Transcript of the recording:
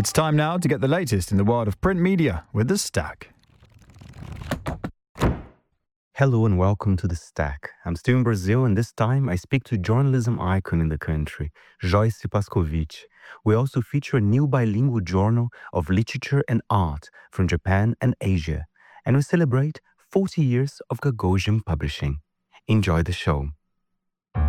It's time now to get the latest in the world of print media with The Stack. Hello and welcome to The Stack. I'm still in Brazil, and this time I speak to journalism icon in the country, Joyce Pascovitch. We also feature a new bilingual journal of literature and art from Japan and Asia, and we celebrate 40 years of Gagosian publishing. Enjoy the show.